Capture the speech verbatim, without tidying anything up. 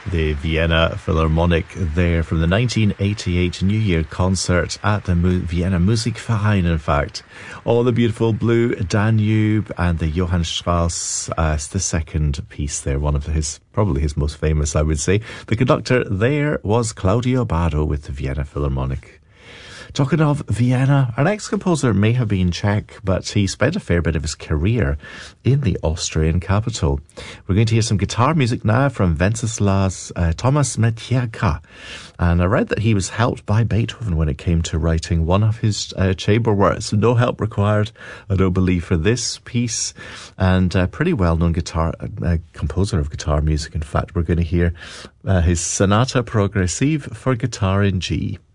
The Vienna Philharmonic there from the nineteen eighty-eight New Year concert at the Mu- Vienna Musikverein, in fact. All the beautiful Blue Danube and the Johann Strauss, uh, the second piece there, one of his, probably his most famous, I would say. The conductor there was Claudio Bardo with the Vienna Philharmonic. Talking of Vienna, our next composer may have been Czech, but he spent a fair bit of his career in the Austrian capital. We're going to hear some guitar music now from Wenceslaus uh, Thomas Metierka. And I read that he was helped by Beethoven when it came to writing one of his uh, chamber works. No help required, I don't believe, for this piece. And a pretty well-known guitar uh, composer of guitar music. In fact, we're going to hear uh, his Sonata Progressive for guitar in G.